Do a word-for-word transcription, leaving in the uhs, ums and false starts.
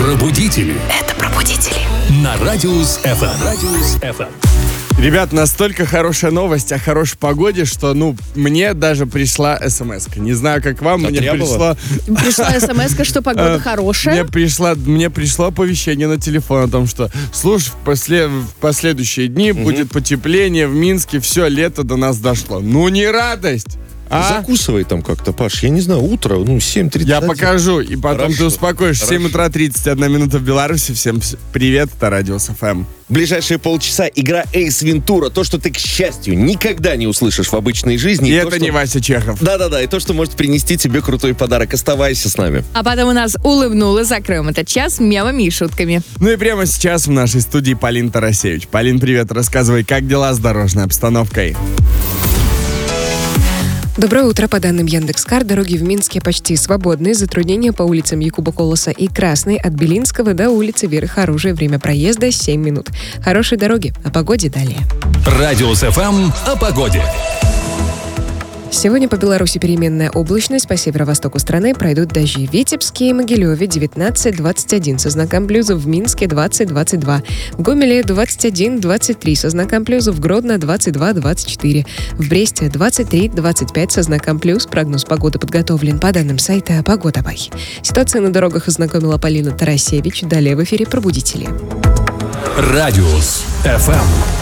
Пробудители. Это пробудители. На Радиус эф эм. Радиус эф эм. Ребят, настолько хорошая новость о хорошей погоде, что, ну, мне даже пришла смс-ка. Не знаю, как вам, мне пришла... Пришла смс-ка, что погода хорошая. Мне, пришла, мне пришло оповещение на телефон о том, что, слушай, в, после, в последующие дни угу. будет потепление в Минске, все, лето до нас дошло. Ну, не радость! А? Закусывай там как-то, Паш. Я не знаю, утро, ну, семь тридцать. Я покажу, и потом Хорошо. ты успокоишься. семь утра тридцать одна минута в Беларуси. Всем привет, это Радиус эф эм. В ближайшие полчаса игра Ace Ventura. То, что ты, к счастью, никогда не услышишь в обычной жизни. И, и то, это что... не Вася Чехов. Да-да-да, и то, что может принести тебе крутой подарок. Оставайся с нами. А потом у нас улыбнуло. Закроем этот час мемами и шутками. Ну и прямо сейчас в нашей студии Полин Тарасевич. Полин, привет, рассказывай, как дела с дорожной обстановкой? Доброе утро. По данным Яндекс.Кар, дороги в Минске почти свободны. Затруднения по улицам Якуба Колоса и Красной от Белинского до улицы Веры Харужей. Время проезда семь минут. Хорошей дороги. О погоде далее. Радиус эф эм о погоде. Сегодня по Беларуси переменная облачность. По северо-востоку страны пройдут дожди. В Витебске и Могилеве девятнадцать двадцать один со знаком плюса, в Минске двадцать двадцать два, в Гомеле двадцать один двадцать три со знаком плюса, в Гродно двадцать два двадцать четыре, в Бресте двадцать три двадцать пять со знаком плюс. Прогноз погоды подготовлен по данным сайта Погода.бай. Ситуация на дорогах ознакомила Полина Тарасевич. Далее в эфире «Пробудители». Радиус эф эм.